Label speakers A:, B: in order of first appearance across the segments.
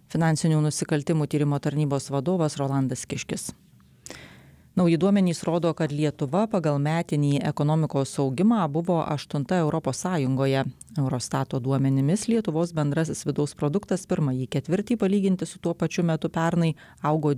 A: Finansinių nusikaltimų tyrimo tarnybos vadovas Rolandas Kiškis. Nauji duomenys rodo, kad Lietuva pagal metinį ekonomikos augimą buvo 8 Europos Sąjungoje. Eurostato duomenimis Lietuvos bendrasis vidaus produktas pirmąjį ketvirtį palyginti su tuo pačiu metu pernai augo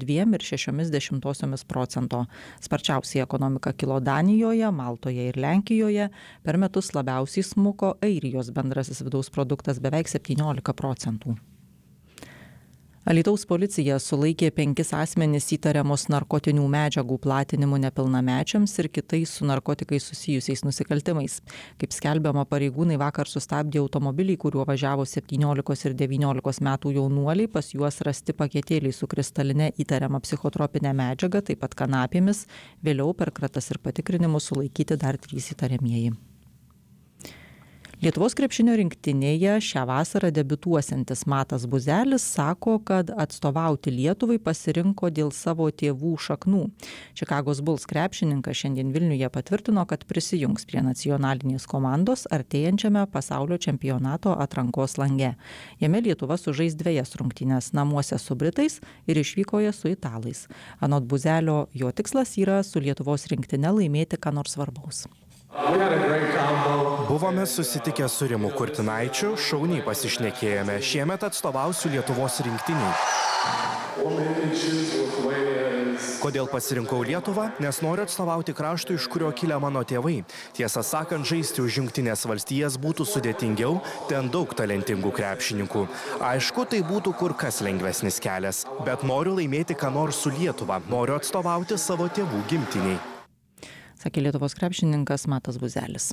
A: 2,6%. Sparčiausiai ekonomika kilo Danijoje, Maltoje ir Lenkijoje. Per metus labiausiai smuko Airijos bendrasis vidaus produktas beveik 17%. Alytaus policija sulaikė 5 asmenis įtariamus narkotinių medžiagų platinimu nepilnamečiams ir kitais su narkotikais susijusiais nusikaltimais. Kaip skelbiama, pareigūnai vakar sustabdė automobilį, kuriuo važiavo 17 ir 19 metų jaunuoliai. Pas juos rasti paketėliai su kristaline įtariama psichotropinė medžiaga, taip pat kanapėmis. Vėliau per kratas ir patikrinimus sulaikyti dar 3 įtariamieji. Lietuvos krepšinio rinktinėje šią vasarą debiutuosiantis Matas Buzelis sako, kad atstovauti Lietuvai pasirinko dėl savo tėvų šaknų. Čikagos Bulls krepšininkas šiandien Vilniuje patvirtino, kad prisijungs prie nacionalinės komandos artėjančiame pasaulio čempionato atrankos lange. Jame Lietuva sužais 2 rungtynes namuose su britais ir išvykoje su italais. Anot Buzelio, jo tikslas yra su Lietuvos rinktine laimėti ką nors svarbaus.
B: Buvome susitikę su Rimu Kurtinaičiu, šauniai pasišnekėjome. Šiemet atstovausiu Lietuvos rinktiniai. Kodėl pasirinkau Lietuvą? Nes noriu atstovauti kraštui, iš kurio kilę mano tėvai. Tiesą sakant, žaisti už Jungtines valstijas būtų sudėtingiau, ten daug talentingų krepšininkų. Aišku, tai būtų kur kas lengvesnis kelias, bet noriu laimėti ką nors su Lietuva, noriu atstovauti savo tėvų gimtiniai.
A: Sakė Lietuvos krepšininkas Matas Buzelis.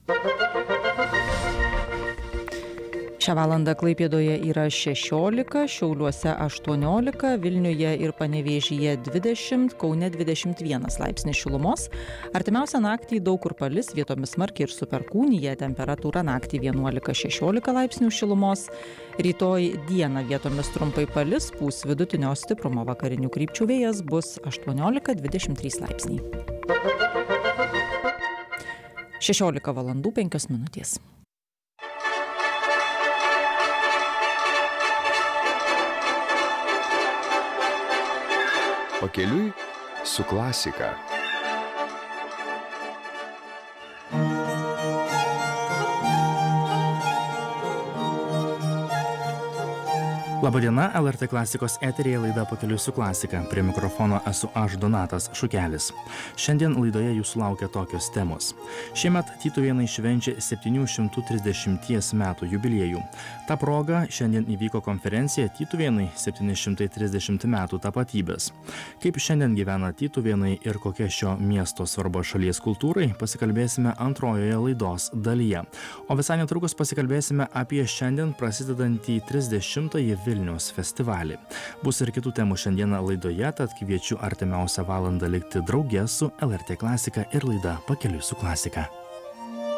A: Šią valandą Klaipėdoje yra 16, Šiauliuose 18, Vilniuje ir Panevėžyje 20, Kaune 21 laipsnis šilumos. Artimiausią naktį daug kur palis, vietomis smarkiai ir su perkūnija, temperatūra naktį 11-16 laipsnių šilumos. Rytoj dieną vietomis trumpai palis, pūs vidutinio stiprumo vakarinių krypčių vėjas, bus 18-23 laipsniai. 16 valandų 5 minutės.
C: Pakeliui su klasika.
D: Labadiena, LRT klasikos eteryje laida Pakeliui su klasika. Prie mikrofono esu aš, Donatas Šukelis. Šiandien laidoje jūsų laukia tokios temos. Šiemet Tytuvėnai švenčia 730 metų jubiliejų. Ta proga šiandien įvyko konferencija Tytuvėnai 730 metų tapatybės. Kaip šiandien gyvena Tytuvėnai ir kokia šio miesto svarba šalies kultūrai, pasikalbėsime antrojoje laidos dalyje. O visai netrukus pasikalbėsime apie šiandien prasidedantį 30-ąjį Vilniaus festivalį. Bus ir kitų temų šiandieną laidoje, tad kviečiu artimiausią valandą likti drauge su LRT klasika ir laida Pakeliui su klasika.